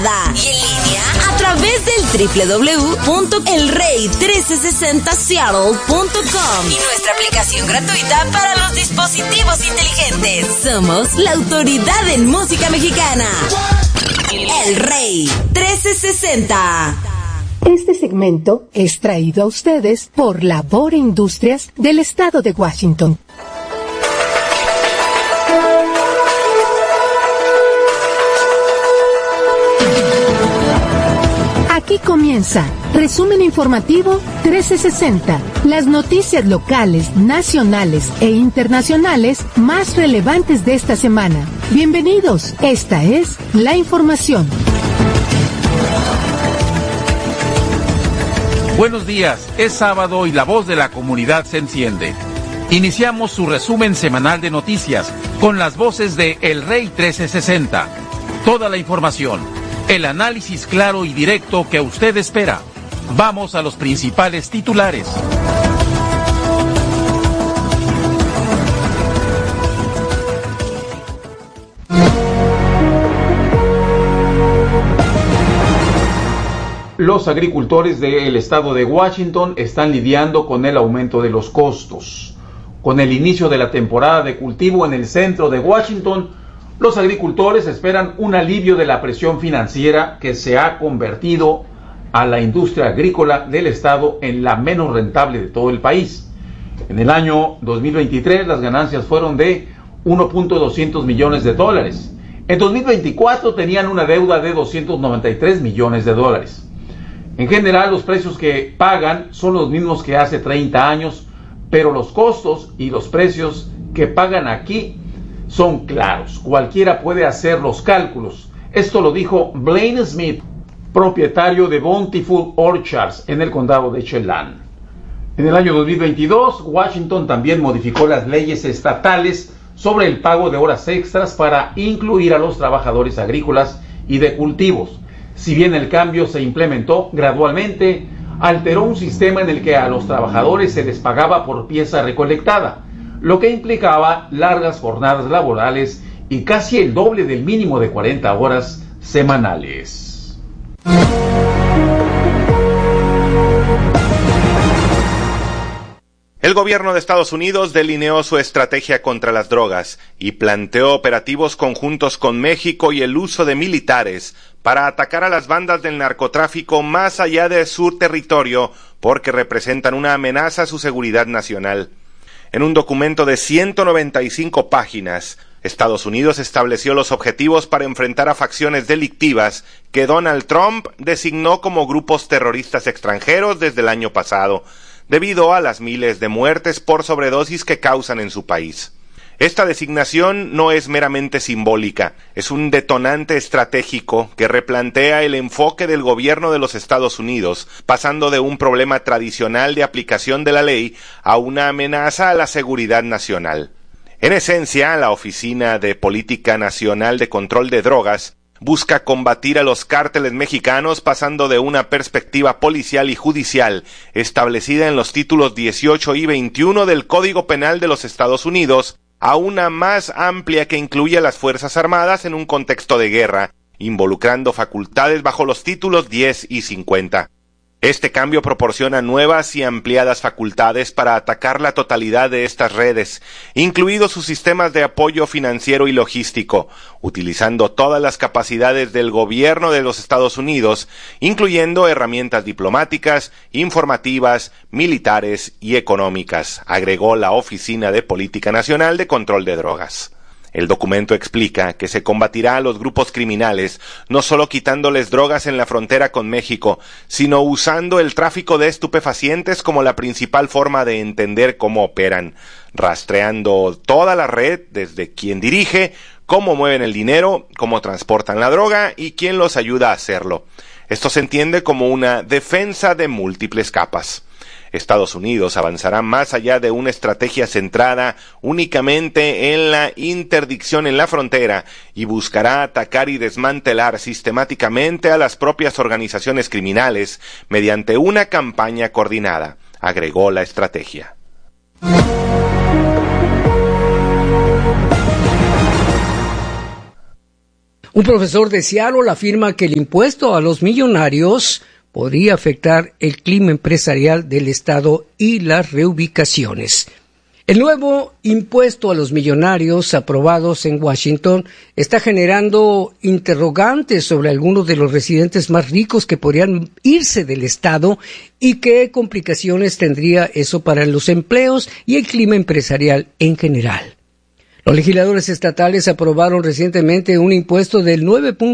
Y en línea a través del www.elrey1360seattle.com y nuestra aplicación gratuita para los dispositivos inteligentes. Somos la autoridad en música mexicana. El Rey 1360. Este segmento es traído a ustedes por Labor Industrias del Estado de Washington. Aquí comienza Resumen Informativo 1360, las noticias locales, nacionales e internacionales más relevantes de esta semana. Bienvenidos, esta es la información. Buenos días, es sábado y la voz de la comunidad se enciende. Iniciamos su resumen semanal de noticias con las voces de El Rey 1360. Toda la información, el análisis claro y directo que usted espera. Vamos a los principales titulares. Los agricultores del estado de Washington están lidiando con el aumento de los costos. Con el inicio de la temporada de cultivo en el centro de Washington, los agricultores esperan un alivio de la presión financiera que se ha convertido a la industria agrícola del estado en la menos rentable de todo el país. En el año 2023 las ganancias fueron de 1.200 millones de dólares. En 2024 tenían una deuda de 293 millones de dólares. En general, los precios que pagan son los mismos que hace 30 años, pero los costos y los precios que pagan aquí son claros. Cualquiera puede hacer los cálculos. Esto lo dijo Blaine Smith, propietario de Bountiful Orchards en el condado de Chelan. En el año 2022, Washington también modificó las leyes estatales sobre el pago de horas extras para incluir a los trabajadores agrícolas y de cultivos. Si bien el cambio se implementó gradualmente, alteró un sistema en el que a los trabajadores se les pagaba por pieza recolectada, lo que implicaba largas jornadas laborales y casi el doble del mínimo de 40 horas semanales. El gobierno de Estados Unidos delineó su estrategia contra las drogas y planteó operativos conjuntos con México y el uso de militares para atacar a las bandas del narcotráfico más allá de su territorio porque representan una amenaza a su seguridad nacional. En un documento de 195 páginas, Estados Unidos estableció los objetivos para enfrentar a facciones delictivas que Donald Trump designó como grupos terroristas extranjeros desde el año pasado, debido a las miles de muertes por sobredosis que causan en su país. Esta designación no es meramente simbólica, es un detonante estratégico que replantea el enfoque del gobierno de los Estados Unidos, pasando de un problema tradicional de aplicación de la ley a una amenaza a la seguridad nacional. En esencia, la Oficina de Política Nacional de Control de Drogas busca combatir a los cárteles mexicanos pasando de una perspectiva policial y judicial establecida en los títulos 18 y 21 del Código Penal de los Estados Unidos a una más amplia que incluye a las Fuerzas Armadas en un contexto de guerra, involucrando facultades bajo los títulos 10 y 50. Este cambio proporciona nuevas y ampliadas facultades para atacar la totalidad de estas redes, incluidos sus sistemas de apoyo financiero y logístico, utilizando todas las capacidades del gobierno de los Estados Unidos, incluyendo herramientas diplomáticas, informativas, militares y económicas, agregó la Oficina de Política Nacional de Control de Drogas. El documento explica que se combatirá a los grupos criminales no solo quitándoles drogas en la frontera con México, sino usando el tráfico de estupefacientes como la principal forma de entender cómo operan, rastreando toda la red desde quién dirige, cómo mueven el dinero, cómo transportan la droga y quién los ayuda a hacerlo. Esto se entiende como una defensa de múltiples capas. Estados Unidos avanzará más allá de una estrategia centrada únicamente en la interdicción en la frontera y buscará atacar y desmantelar sistemáticamente a las propias organizaciones criminales mediante una campaña coordinada, agregó la estrategia. Un profesor de Seattle afirma que el impuesto a los millonarios podría afectar el clima empresarial del estado y las reubicaciones. El nuevo impuesto a los millonarios aprobados en Washington está generando interrogantes sobre algunos de los residentes más ricos que podrían irse del estado y qué complicaciones tendría eso para los empleos y el clima empresarial en general. Los legisladores estatales aprobaron recientemente un impuesto del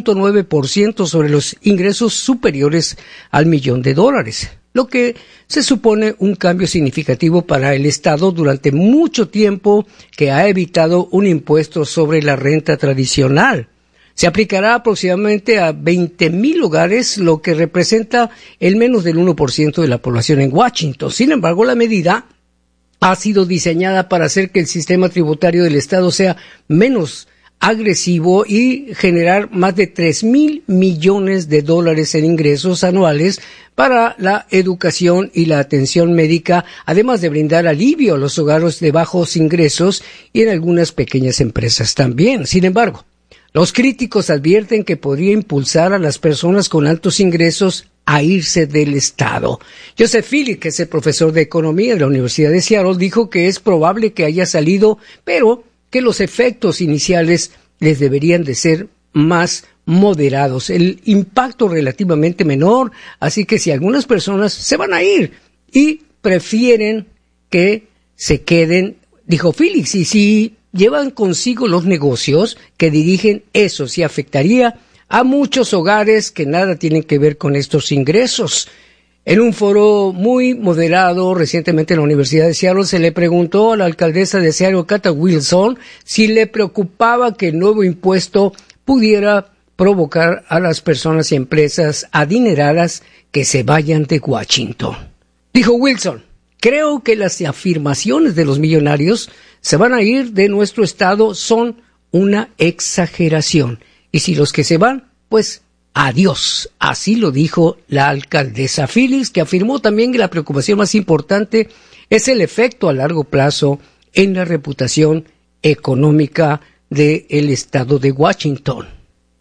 9.9% sobre los ingresos superiores al $1,000,000, lo que se supone un cambio significativo para el Estado durante mucho tiempo que ha evitado un impuesto sobre la renta tradicional. Se aplicará aproximadamente a 20,000 hogares, lo que representa el menos del 1% de la población en Washington. Sin embargo, la medida ha sido diseñada para hacer que el sistema tributario del Estado sea menos agresivo y generar más de $3,000 millones en ingresos anuales para la educación y la atención médica, además de brindar alivio a los hogares de bajos ingresos y en algunas pequeñas empresas también. Sin embargo, los críticos advierten que podría impulsar a las personas con altos ingresos a irse del estado. Joseph Phillips, que es el profesor de economía de la Universidad de Seattle, dijo que es probable que haya salido, pero que los efectos iniciales les deberían de ser más moderados. El impacto relativamente menor, así que si algunas personas se van a ir y prefieren que se queden, dijo Phillips, y si llevan consigo los negocios que dirigen, eso sí afectaría a muchos hogares que nada tienen que ver con estos ingresos. En un foro muy moderado recientemente en la Universidad de Seattle se le preguntó a la alcaldesa de Seattle, Kathy Wilson, si le preocupaba que el nuevo impuesto pudiera provocar a las personas y empresas adineradas que se vayan de Washington. Dijo Wilson, creo que las afirmaciones de los millonarios se van a ir de nuestro estado son una exageración. Y si los que se van, pues adiós. Así lo dijo la alcaldesa Phillips, que afirmó también que la preocupación más importante es el efecto a largo plazo en la reputación económica del estado de Washington.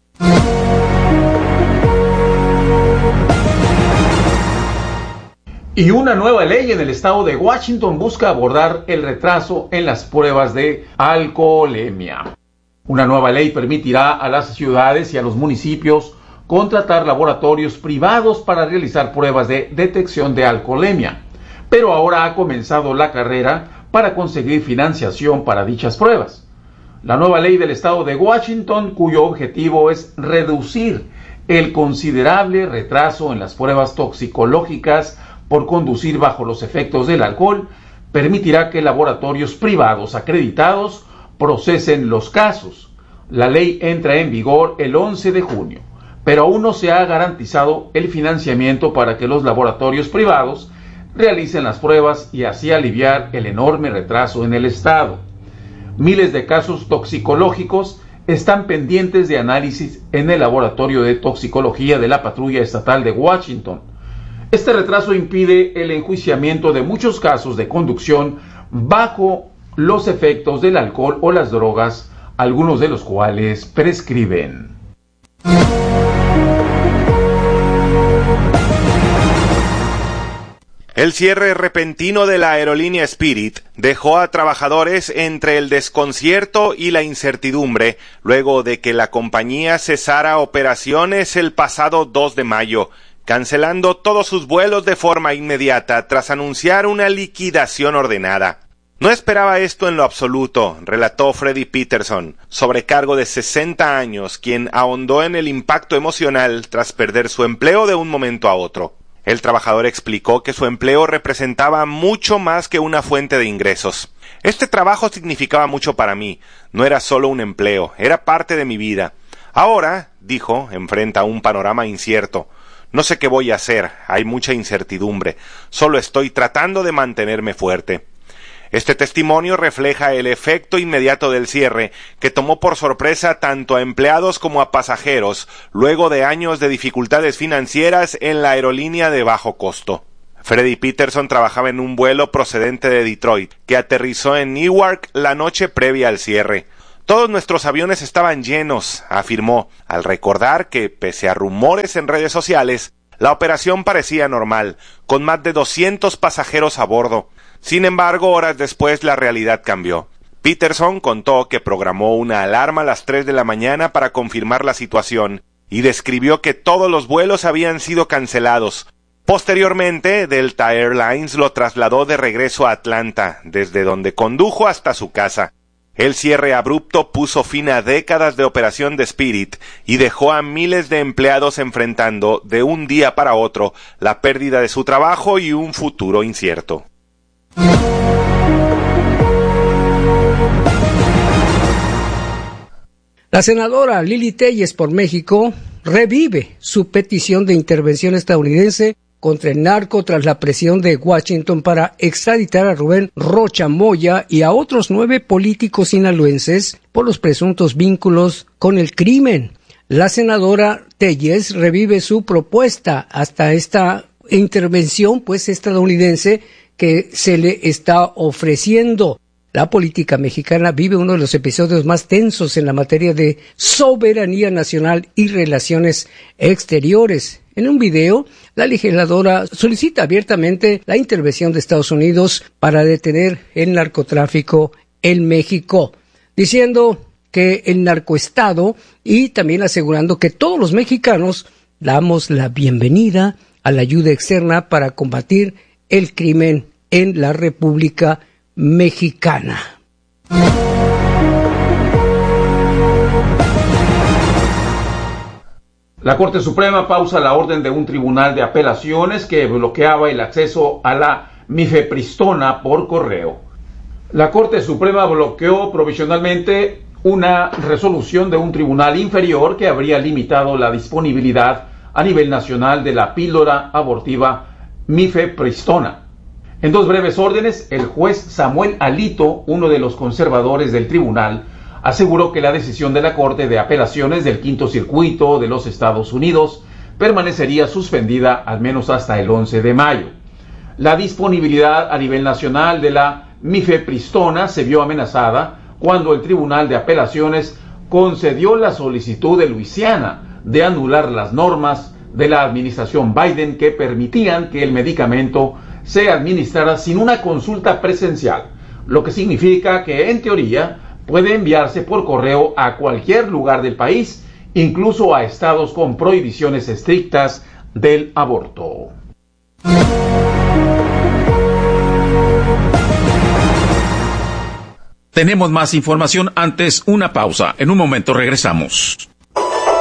Y una nueva ley en el estado de Washington busca abordar el retraso en las pruebas de alcoholemia. Una nueva ley permitirá a las ciudades y a los municipios contratar laboratorios privados para realizar pruebas de detección de alcoholemia, pero ahora ha comenzado la carrera para conseguir financiación para dichas pruebas. La nueva ley del estado de Washington, cuyo objetivo es reducir el considerable retraso en las pruebas toxicológicas por conducir bajo los efectos del alcohol, permitirá que laboratorios privados acreditados procesen los casos. La ley entra en vigor el 11 de junio, pero aún no se ha garantizado el financiamiento para que los laboratorios privados realicen las pruebas y así aliviar el enorme retraso en el estado. Miles de casos toxicológicos están pendientes de análisis en el laboratorio de toxicología de la Patrulla Estatal de Washington. Este retraso impide el enjuiciamiento de muchos casos de conducción bajo los efectos del alcohol o las drogas, algunos de los cuales prescriben. El cierre repentino de la aerolínea Spirit dejó a trabajadores entre el desconcierto y la incertidumbre luego de que la compañía cesara operaciones el pasado 2 de mayo, cancelando todos sus vuelos de forma inmediata tras anunciar una liquidación ordenada. No esperaba esto en lo absoluto, relató Freddie Peterson, sobrecargo de 60 años, quien ahondó en el impacto emocional tras perder su empleo de un momento a otro. El trabajador explicó que su empleo representaba mucho más que una fuente de ingresos. Este trabajo significaba mucho para mí, no era solo un empleo, era parte de mi vida. Ahora, dijo, enfrenta un panorama incierto. No sé qué voy a hacer, hay mucha incertidumbre, solo estoy tratando de mantenerme fuerte. Este testimonio refleja el efecto inmediato del cierre, que tomó por sorpresa tanto a empleados como a pasajeros, luego de años de dificultades financieras en la aerolínea de bajo costo. Freddie Peterson trabajaba en un vuelo procedente de Detroit, que aterrizó en Newark la noche previa al cierre. Todos nuestros aviones estaban llenos, afirmó, al recordar que, pese a rumores en redes sociales, la operación parecía normal, con más de 200 pasajeros a bordo. Sin embargo, horas después la realidad cambió. Peterson contó que programó una alarma a las 3 de la mañana para confirmar la situación y describió que todos los vuelos habían sido cancelados. Posteriormente, Delta Airlines lo trasladó de regreso a Atlanta, desde donde condujo hasta su casa. El cierre abrupto puso fin a décadas de operación de Spirit y dejó a miles de empleados enfrentando, de un día para otro, la pérdida de su trabajo y un futuro incierto. La senadora Lili Telles por México revive su petición de intervención estadounidense contra el narco tras la presión de Washington para extraditar a Rubén Rocha Moya y a otros 9 políticos sinaloenses por los presuntos vínculos con el crimen. La senadora Telles revive su propuesta hasta esta intervención estadounidense que se le está ofreciendo. La política mexicana vive uno de los episodios más tensos en la materia de soberanía nacional y relaciones exteriores. En un video, la legisladora solicita abiertamente la intervención de Estados Unidos para detener el narcotráfico en México, diciendo que el narcoestado y también asegurando que todos los mexicanos damos la bienvenida a la ayuda externa para combatir el crimen en la República Mexicana. La Corte Suprema pausa la orden de un tribunal de apelaciones que bloqueaba el acceso a la mifepristona por correo. La Corte Suprema bloqueó provisionalmente una resolución de un tribunal inferior que habría limitado la disponibilidad a nivel nacional de la píldora abortiva mifepristona. En 2 breves órdenes, el juez Samuel Alito, uno de los conservadores del tribunal, aseguró que la decisión de la Corte de Apelaciones del Quinto Circuito de los Estados Unidos permanecería suspendida al menos hasta el 11 de mayo. La disponibilidad a nivel nacional de la mifepristona se vio amenazada cuando el Tribunal de Apelaciones concedió la solicitud de Luisiana de anular las normas de la administración Biden que permitían que el medicamento se administrara sin una consulta presencial, lo que significa que, en teoría, puede enviarse por correo a cualquier lugar del país, incluso a estados con prohibiciones estrictas del aborto. Tenemos más información antes una pausa. En un momento regresamos.